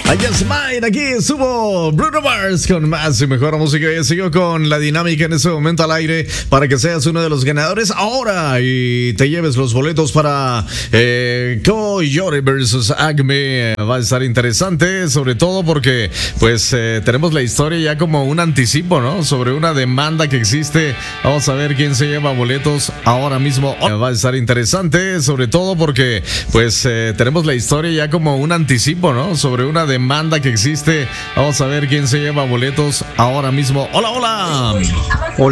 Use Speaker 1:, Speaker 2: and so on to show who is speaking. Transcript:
Speaker 1: I Just Mine, aquí subo Bruno Mars con más y mejor música. Y sigo con la dinámica en este momento al aire para que seas uno de los ganadores ahora y te lleves los boletos para Coyote vs Acme. Va a estar interesante, sobre todo porque pues tenemos la historia ya como un anticipo, ¿no? Sobre una demanda que existe. Vamos a ver quién se lleva boletos ahora mismo. Va a estar interesante, sobre todo porque pues tenemos la historia ya como un anticipo, ¿no? Sobre una demanda que existe. Vamos a ver quién se lleva boletos ahora mismo. Hola, hola.